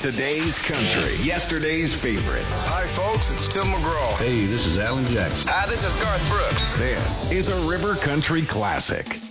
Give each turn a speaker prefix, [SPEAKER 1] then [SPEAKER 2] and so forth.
[SPEAKER 1] Today's country, yesterday's favorites.
[SPEAKER 2] Hi, folks, it's Tim McGraw.
[SPEAKER 3] Hey, this is Alan Jackson.
[SPEAKER 2] Hi, this is Garth Brooks.
[SPEAKER 1] This is a River Country classic.